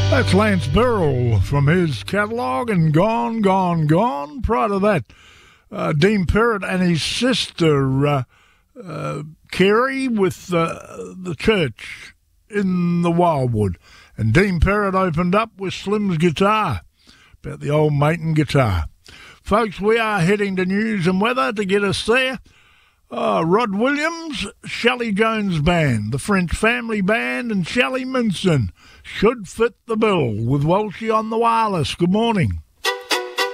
That's Lance Burrell from his catalogue and Gone, Gone, Gone. Prior to that, Dean Perrott and his sister, Kerry, with the Church in the Wildwood. And Dean Perrott opened up with Slim's guitar, about the old Maton guitar. Folks, we are heading to news and weather to get us there. Rod Williams, Shelley Jones Band, the French Family Band, and Shelley Minson should fit the bill with Walshy on the wireless. Good morning.